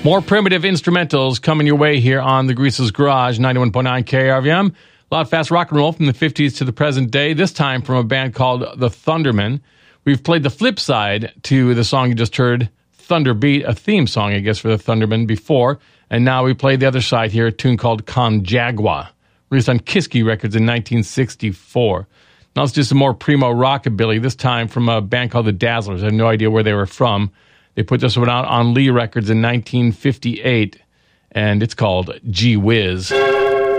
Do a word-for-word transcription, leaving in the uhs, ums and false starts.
More primitive instrumentals coming your way here on the Grease's Garage, ninety-one point nine K R V M. A lot of fast rock and roll from the fifties to the present day, this time from a band called The Thundermen. We've played the flip side to the song you just heard, Thunderbeat, a theme song, I guess, for The Thundermen before. And now we played the other side here, a tune called Conjagua, released on Kiski Records in nineteen sixty-four. Now let's do some more primo rockabilly, this time from a band called The Dazzlers. I have no idea where they were from. They put this one out on Lee Records in nineteen fifty-eight, and it's called Gee Whiz.